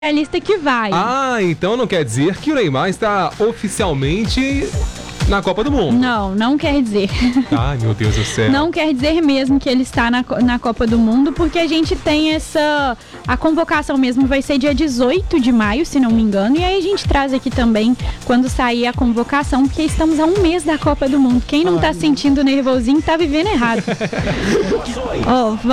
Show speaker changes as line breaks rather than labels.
é a lista que vai.
Ah, então não quer dizer que o Neymar está oficialmente na Copa do Mundo.
Não quer dizer.
Ai, meu Deus do céu.
Não quer dizer mesmo que ele está na Copa do Mundo, porque a gente tem a convocação mesmo vai ser dia 18 de maio, se não me engano, e aí a gente traz aqui também quando sair a convocação, porque estamos a um mês da Copa do Mundo. Quem não tá sentindo nervosinho tá vivendo errado.